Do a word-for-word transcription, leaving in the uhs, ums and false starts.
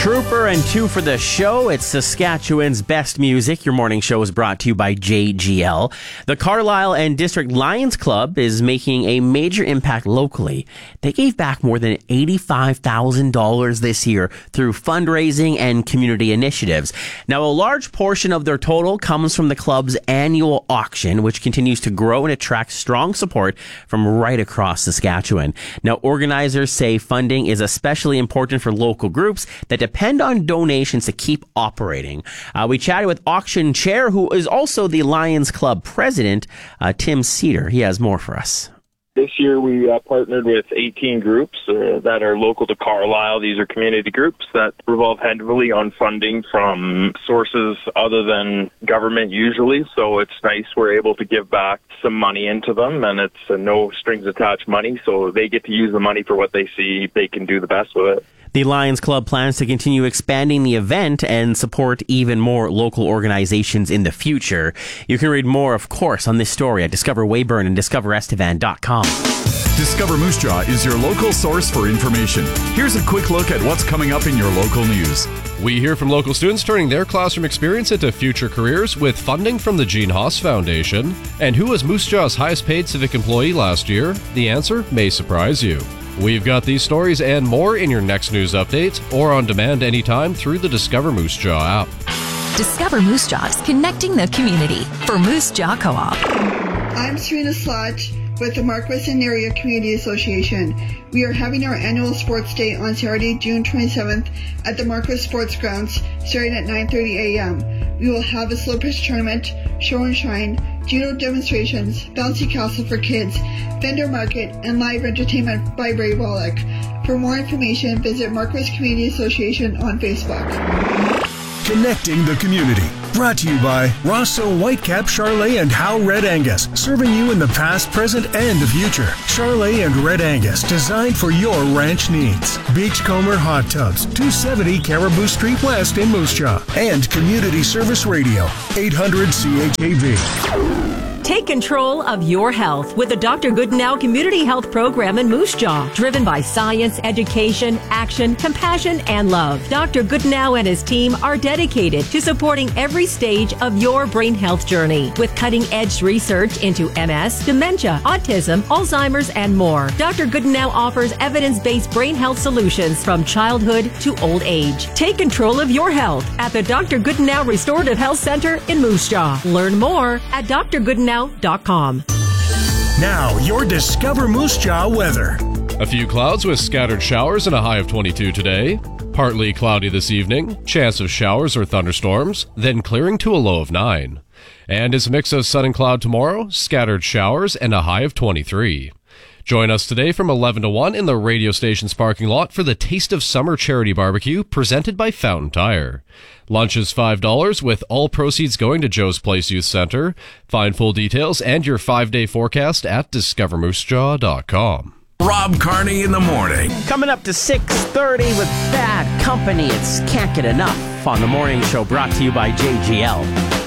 Trooper and two for the show. It's Saskatchewan's best music. Your morning show is brought to you by J G L. The Carlisle and District Lions Club is making a major impact locally. They gave back more than eighty-five thousand dollars this year through fundraising and community initiatives. Now, a large portion of their total comes from the club's annual auction, which continues to grow and attract strong support from right across Saskatchewan. Now, organizers say funding is especially important for local groups that depend on donations to keep operating. Uh, we chatted with auction chair, who is also the Lions Club president, uh, Tim Cedar. He has more for us. This year we uh, partnered with eighteen groups uh, that are local to Carlisle. These are community groups that revolve heavily on funding from sources other than government usually. So it's nice we're able to give back some money into them, and it's uh, no strings attached money. So they get to use the money for what they see they can do the best with it. The Lions Club plans to continue expanding the event and support even more local organizations in the future. You can read more, of course, on this story at Discover Weyburn and discover estevan dot com. Discover Moose Jaw is your local source for information. Here's a quick look at what's coming up in your local news. We hear from local students turning their classroom experience into future careers with funding from the Gene Haas Foundation. And who was Moose Jaw's highest paid civic employee last year? The answer may surprise you. We've got these stories and more in your next news update or on demand anytime through the Discover Moose Jaw app. Discover Moose Jaw is connecting the community for Moose Jaw Co-op. I'm Serena Slotch with the Marquessing Area Community Association. We are having our annual sports day on Saturday, June twenty-seventh at the Marquess Sports Grounds starting at nine thirty a.m. We will have a slow pitch tournament, show and shine, judo demonstrations, bouncy castle for kids, vendor market, and live entertainment by Ray Wallach. For more information, visit Marquess Community Association on Facebook. Connecting the community. Brought to you by Rosso Whitecap, Charolais, and Howe Red Angus. Serving you in the past, present, and the future. Charolais and Red Angus, designed for your ranch needs. Beachcomber Hot Tubs, two seventy Caribou Street West in Moose Jaw. And Community Service Radio, eight hundred C H A V. Take control of your health with the Doctor Goodenow Community Health Program in Moose Jaw, driven by science, education, action, compassion, and love. Doctor Goodenow and his team are dedicated to supporting every stage of your brain health journey with cutting-edge research into M S, dementia, autism, Alzheimer's, and more. Doctor Goodenow offers evidence-based brain health solutions from childhood to old age. Take control of your health at the Doctor Goodenow Restorative Health Center in Moose Jaw. Learn more at d r goodenow dot com. Now, your Discover Moose Jaw weather. A few clouds with scattered showers and a high of twenty-two today. Partly cloudy this evening, chance of showers or thunderstorms, then clearing to a low of nine. And it's a mix of sun and cloud tomorrow, scattered showers, and a high of twenty-three. Join us today from eleven to one in the radio station's parking lot for the Taste of Summer Charity Barbecue presented by Fountain Tire. Lunch is five dollars with all proceeds going to Joe's Place Youth Center. Find full details and your five-day forecast at discover moose jaw dot com. Rob Carney in the morning. Coming up to six thirty with Bad Company. It's Can't Get Enough on the morning show brought to you by J G L.